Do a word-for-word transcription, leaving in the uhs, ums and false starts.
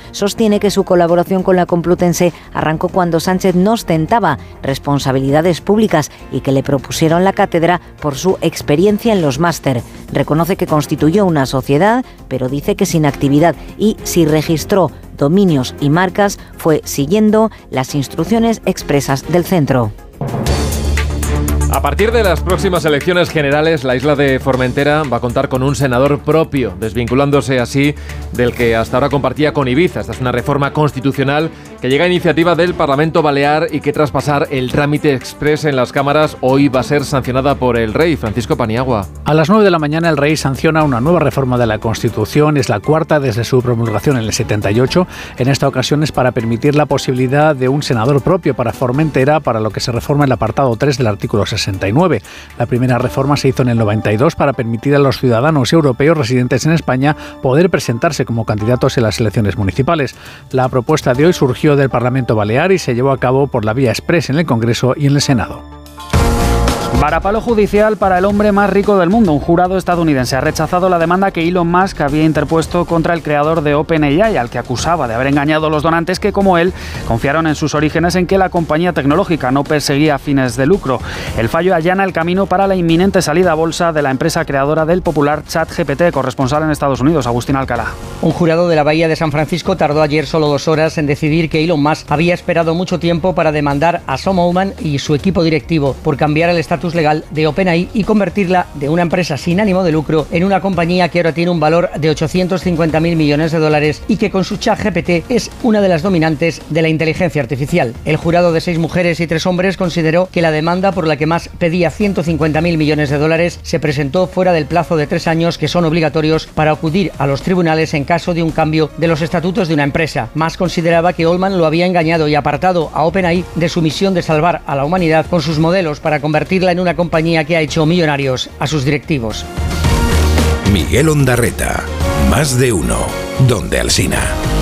sostiene que su colaboración con la Complutense arrancó cuando Sánchez no ostentaba responsabilidades públicas y que le propusieron la cátedra por su experiencia en los máster. Reconoce que constituyó una sociedad, pero dice que sin actividad, y si registró dominios y marcas fue siguiendo las instrucciones expresas del centro. A partir de las próximas elecciones generales, la isla de Formentera va a contar con un senador propio, desvinculándose así del que hasta ahora compartía con Ibiza. Esta es una reforma constitucional que llega a iniciativa del Parlamento Balear y que tras pasar el trámite exprés en las cámaras, hoy va a ser sancionada por el rey, Francisco Paniagua. A las nueve de la mañana el rey sanciona una nueva reforma de la Constitución. Es la cuarta desde su promulgación en el setenta y ocho. En esta ocasión es para permitir la posibilidad de un senador propio para Formentera, para lo que se reforma el apartado tres del artículo sesenta y nueve. La primera reforma se hizo en el noventa y dos para permitir a los ciudadanos europeos residentes en España poder presentarse como candidatos en las elecciones municipales. La propuesta de hoy surgió del Parlamento Balear y se llevó a cabo por la vía exprés en el Congreso y en el Senado. Varapalo judicial para el hombre más rico del mundo. Un jurado estadounidense ha rechazado la demanda que Elon Musk había interpuesto contra el creador de OpenAI, al que acusaba de haber engañado a los donantes que, como él, confiaron en sus orígenes en que la compañía tecnológica no perseguía fines de lucro. El fallo allana el camino para la inminente salida a bolsa de la empresa creadora del popular ChatGPT. Corresponsal en Estados Unidos, Agustín Alcalá. Un jurado de la Bahía de San Francisco tardó ayer solo dos horas en decidir que Elon Musk había esperado mucho tiempo para demandar a Sam Altman y su equipo directivo por cambiar el estatus legal de OpenAI y convertirla de una empresa sin ánimo de lucro en una compañía que ahora tiene un valor de ochocientos cincuenta mil millones de dólares y que con su ChatGPT es una de las dominantes de la inteligencia artificial. El jurado de seis mujeres y tres hombres consideró que la demanda por la que Musk pedía ciento cincuenta mil millones de dólares se presentó fuera del plazo de tres años que son obligatorios para acudir a los tribunales en caso de un cambio de los estatutos de una empresa. Musk consideraba que Altman lo había engañado y apartado a OpenAI de su misión de salvar a la humanidad con sus modelos para convertirla en una compañía que ha hecho millonarios a sus directivos. Miguel Ondarreta, más de uno, donde Alsina.